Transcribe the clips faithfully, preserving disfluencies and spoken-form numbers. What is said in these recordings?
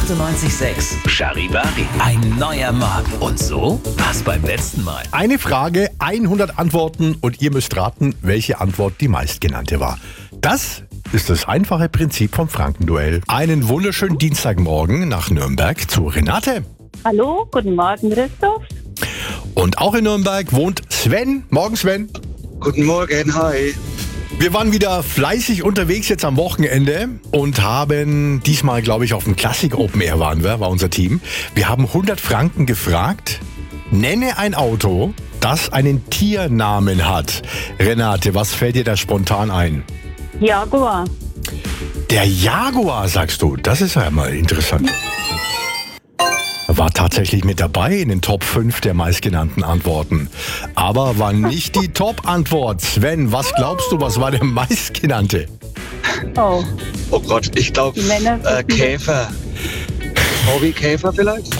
achtundneunzig Komma sechs Charivari. Ein neuer Morgen. Und so war's beim letzten Mal. Eine Frage, hundert Antworten und ihr müsst raten, welche Antwort die meistgenannte war. Das ist das einfache Prinzip vom Frankenduell. Einen wunderschönen Dienstagmorgen nach Nürnberg zu Renate. Hallo, guten Morgen, Christoph. Und auch in Nürnberg wohnt Sven. Morgen, Sven. Guten Morgen, hi. Wir waren wieder fleißig unterwegs jetzt am Wochenende und haben diesmal, glaube ich, auf dem Classic Open Air waren wir, war unser Team. Wir haben hundert Franken gefragt. Nenne ein Auto, das einen Tiernamen hat. Renate, was fällt dir da spontan ein? Jaguar. Der Jaguar, sagst du. Das ist ja mal interessant. War tatsächlich mit dabei in den Top fünf der meistgenannten Antworten. Aber war nicht die Top-Antwort. Sven, was glaubst du, was war der meistgenannte? Oh, Oh Gott, ich glaube Die Männer äh, wissen das. Käfer. Hobbykäfer vielleicht?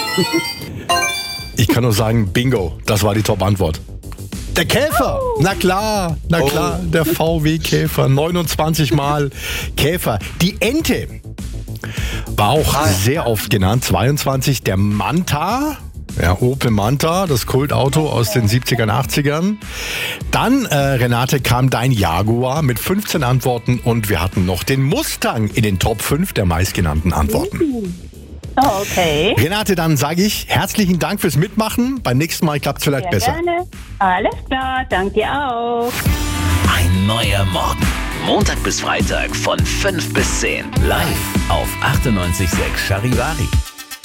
Ich kann nur sagen, Bingo, das war die Top-Antwort. Der Käfer, na klar, na klar, der V W-Käfer, neunundzwanzig Mal Käfer. Die Ente war auch Ah. sehr oft genannt, zweiundzwanzig. Der Manta, ja, Opel Manta, das Kultauto aus den siebzigern, achtzigern. Dann, äh, Renate, kam dein Jaguar mit fünfzehn Antworten und wir hatten noch den Mustang in den Top fünf der meistgenannten Antworten. oh okay. Renate, dann sage ich herzlichen Dank fürs Mitmachen. Beim nächsten Mal klappt es vielleicht Sehr besser. gerne. Alles klar, danke auch. Ein neuer Morgen. Montag bis Freitag von fünf bis zehn. Live auf achtundneunzig Komma sechs Charivari.